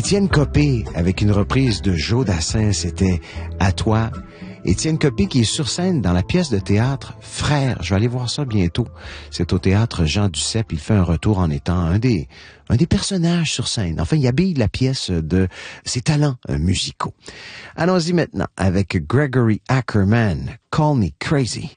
Étienne Copé avec une reprise de Joe Dassin, c'était « À toi ». Étienne Copé qui est sur scène dans la pièce de théâtre « Frères ». Je vais aller voir ça bientôt. C'est au théâtre Jean Duceppe. Il fait un retour en étant un des personnages sur scène. Enfin, il habille la pièce de ses talents musicaux. Allons-y maintenant avec Gregory Ackerman, « Call Me Crazy ».